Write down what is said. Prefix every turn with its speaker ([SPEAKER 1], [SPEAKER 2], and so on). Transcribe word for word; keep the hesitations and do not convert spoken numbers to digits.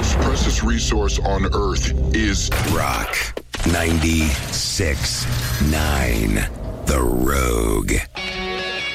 [SPEAKER 1] most precious resource on Earth is
[SPEAKER 2] Rock ninety-six point nine, The Rogue.